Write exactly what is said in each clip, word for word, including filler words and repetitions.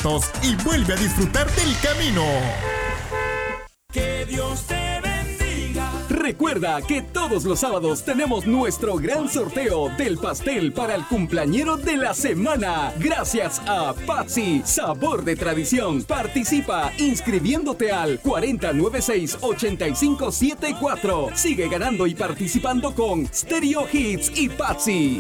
zapatos y vuelve a disfrutar del camino. Que Dios te bendiga. Recuerda que todos los sábados tenemos nuestro gran sorteo del pastel para el cumpleañero de la semana. Gracias a Patsy, sabor de tradición. Participa inscribiéndote al cuatro cero nueve seis, ocho cinco siete cuatro. Sigue ganando y participando con Stereo Hits y Patsy.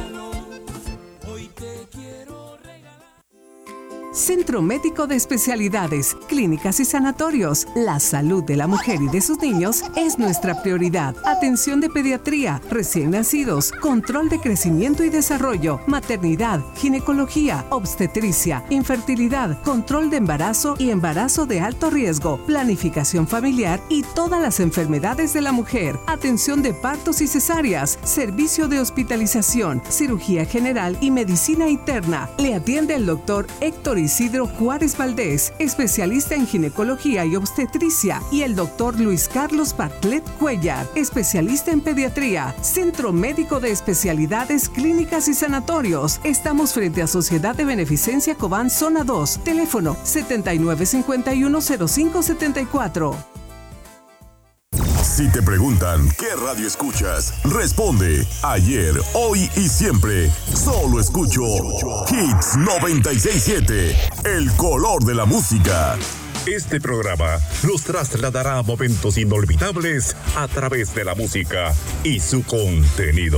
Centro Médico de Especialidades, Clínicas y Sanatorios. La salud de la mujer y de sus niños es nuestra prioridad. Atención de pediatría, recién nacidos, control de crecimiento y desarrollo, maternidad, ginecología, obstetricia, infertilidad, control de embarazo y embarazo de alto riesgo, planificación familiar y todas las enfermedades de la mujer. Atención de partos y cesáreas, servicio de hospitalización, cirugía general y medicina interna. Le atiende el doctor Héctor Isidro Juárez Valdés, especialista en ginecología y obstetricia, y el doctor Luis Carlos Bartlett Cuellar, especialista en pediatría. Centro Médico de Especialidades, Clínicas y Sanatorios. Estamos frente a Sociedad de Beneficencia Cobán, Zona dos. Teléfono setenta y nueve cincuenta y uno cero cinco setenta y cuatro. Si te preguntan qué radio escuchas, responde ayer, hoy y siempre. Solo escucho Hits noventa y seis punto siete, el color de la música. Este programa los trasladará a momentos inolvidables a través de la música y su contenido.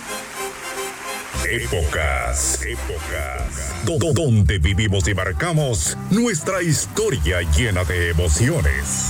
Épocas, épocas, do- donde vivimos y marcamos nuestra historia llena de emociones.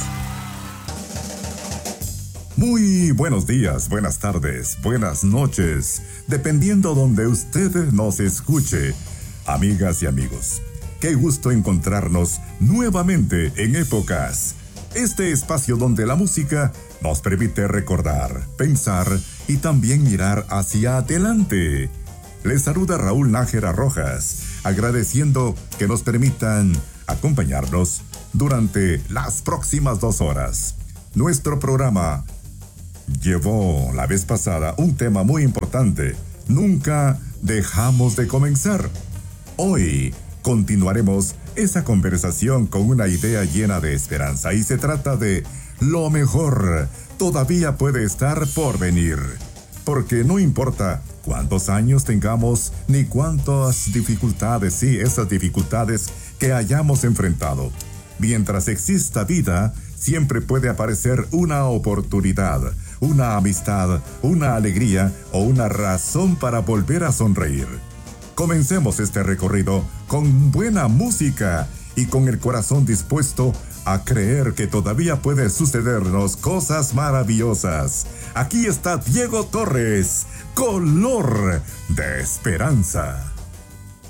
Muy buenos días, buenas tardes, buenas noches, dependiendo donde usted nos escuche. Amigas y amigos, qué gusto encontrarnos nuevamente en Épocas, este espacio donde la música nos permite recordar, pensar y también mirar hacia adelante. Les saluda Raúl Nájera Rojas, agradeciendo que nos permitan acompañarnos durante las próximas dos horas. Nuestro programa llevó la vez pasada un tema muy importante. Nunca dejamos de comenzar. Hoy continuaremos esa conversación con una idea llena de esperanza y se trata de lo mejor todavía puede estar por venir. Porque no importa cuántos años tengamos ni cuántas dificultades, sí, esas dificultades que hayamos enfrentado. Mientras exista vida, siempre puede aparecer una oportunidad, una amistad, una alegría o una razón para volver a sonreír. Comencemos este recorrido con buena música y con el corazón dispuesto a creer que todavía puede sucedernos cosas maravillosas. Aquí está Diego Torres, Color de Esperanza.